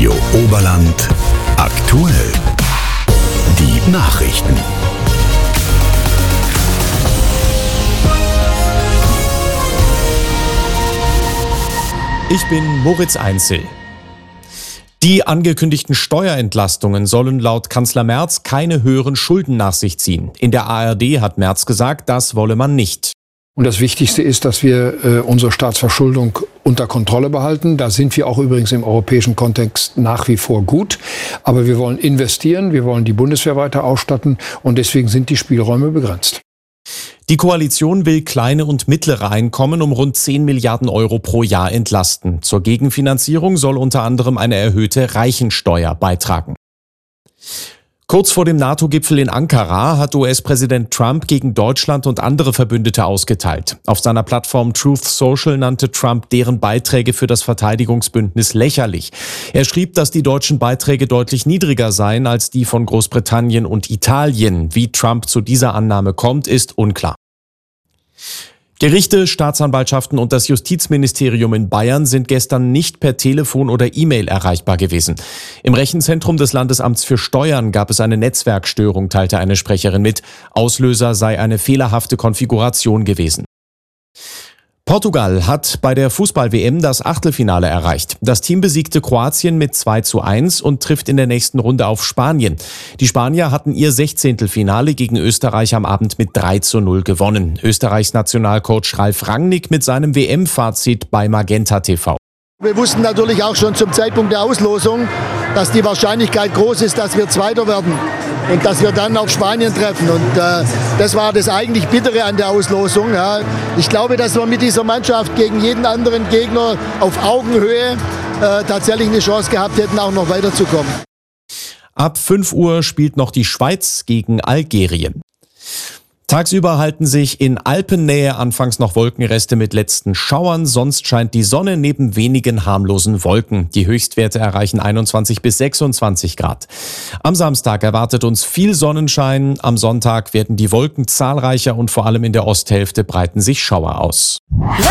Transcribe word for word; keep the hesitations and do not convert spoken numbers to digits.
Radio Oberland aktuell. Die Nachrichten. Ich bin Moritz Einzel. Die angekündigten Steuerentlastungen sollen laut Kanzler Merz keine höheren Schulden nach sich ziehen. In der A R D hat Merz gesagt, das wolle man nicht. Und das Wichtigste ist, dass wir äh, unsere Staatsverschuldung unter Kontrolle behalten. Da sind wir auch übrigens im europäischen Kontext nach wie vor gut. Aber wir wollen investieren, wir wollen die Bundeswehr weiter ausstatten und deswegen sind die Spielräume begrenzt. Die Koalition will kleine und mittlere Einkommen um rund zehn Milliarden Euro pro Jahr entlasten. Zur Gegenfinanzierung soll unter anderem eine erhöhte Reichensteuer beitragen. Kurz vor dem NATO-Gipfel in Ankara hat U S-Präsident Trump gegen Deutschland und andere Verbündete ausgeteilt. Auf seiner Plattform Truth Social nannte Trump deren Beiträge für das Verteidigungsbündnis lächerlich. Er schrieb, dass die deutschen Beiträge deutlich niedriger seien als die von Großbritannien und Italien. Wie Trump zu dieser Annahme kommt, ist unklar. Gerichte, Staatsanwaltschaften und das Justizministerium in Bayern sind gestern nicht per Telefon oder E-Mail erreichbar gewesen. Im Rechenzentrum des Landesamts für Steuern gab es eine Netzwerkstörung, teilte eine Sprecherin mit. Auslöser sei eine fehlerhafte Konfiguration gewesen. Portugal hat bei der Fußball-W M das Achtelfinale erreicht. Das Team besiegte Kroatien mit zwei zu eins und trifft in der nächsten Runde auf Spanien. Die Spanier hatten ihr Sechzehntelfinale gegen Österreich am Abend mit drei zu null gewonnen. Österreichs Nationalcoach Ralf Rangnick mit seinem W M-Fazit bei Magenta T V. Wir wussten natürlich auch schon zum Zeitpunkt der Auslosung, dass die Wahrscheinlichkeit groß ist, dass wir Zweiter werden und dass wir dann auf Spanien treffen. Und äh, das war das eigentlich Bittere an der Auslosung. Ja. Ich glaube, dass wir mit dieser Mannschaft gegen jeden anderen Gegner auf Augenhöhe äh, tatsächlich eine Chance gehabt hätten, auch noch weiterzukommen. Ab fünf Uhr spielt noch die Schweiz gegen Algerien. Tagsüber halten sich in Alpennähe anfangs noch Wolkenreste mit letzten Schauern, sonst scheint die Sonne neben wenigen harmlosen Wolken. Die Höchstwerte erreichen einundzwanzig bis sechsundzwanzig Grad. Am Samstag erwartet uns viel Sonnenschein, am Sonntag werden die Wolken zahlreicher und vor allem in der Osthälfte breiten sich Schauer aus.